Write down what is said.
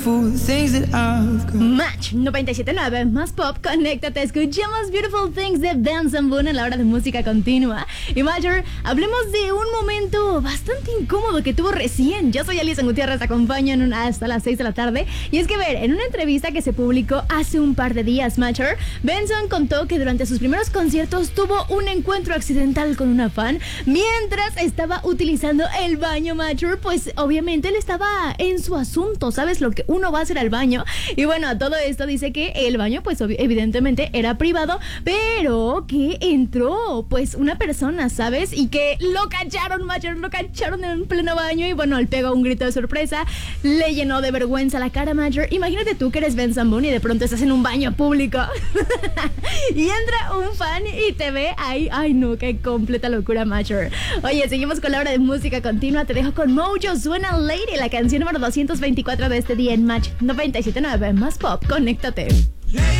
Match 97.9 más pop, conéctate, escuchamos Beautiful Things de Benson Boone en la hora de música continua. Y Major, hablemos de un momento bastante incómodo que tuvo recién. Yo soy Alison Gutiérrez, te acompaño hasta las 6 de la tarde. Y es que en una entrevista que se publicó hace un par de días, Major, Benson contó que durante sus primeros conciertos tuvo un encuentro accidental con una fan mientras estaba utilizando el baño, Major. Pues obviamente él estaba en su asunto, ¿sabes? Lo que uno va a hacer al baño. Y bueno, a todo esto dice que el baño pues evidentemente era privado, pero que entró pues una persona, ¿sabes? Y que lo cacharon, Major, lo cacharon en pleno baño. Y bueno, él pegó un grito de sorpresa, le llenó de vergüenza la cara, Major. Imagínate tú que eres Benson Boone y de pronto estás en un baño público y entra un fan y te ve ahí. Ay no, qué completa locura, Major. Oye, seguimos con la hora de música continua. Te dejo con Mojo, Suena Lady, la canción número 224 de este día en Match 97.9 más pop, conéctate.